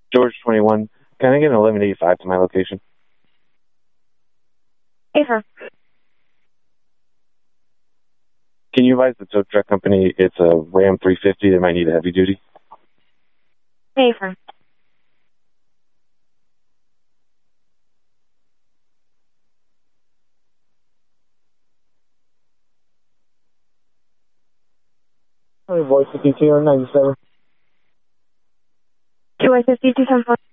George 21. Can I get an 1185 to my location? Hey, sir. Can you advise the tow truck company it's a Ram 350? They might need a heavy duty. Hey, sir. Voice 52 97. 2 52 10